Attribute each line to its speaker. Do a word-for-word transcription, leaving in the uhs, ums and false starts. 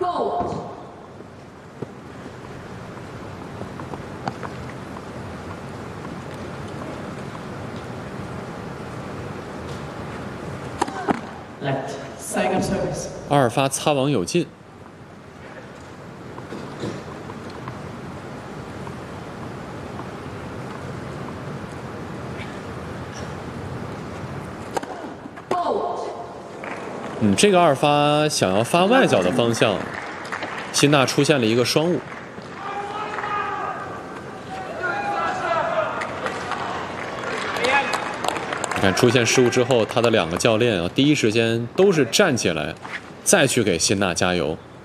Speaker 1: 阿尔发擦网有进。 嗯，这个阿尔发想要发外角的方向，辛纳出现了一个双误。你看，出现失误之后，他的两个教练啊，第一时间都是站起来，再去给辛纳加油。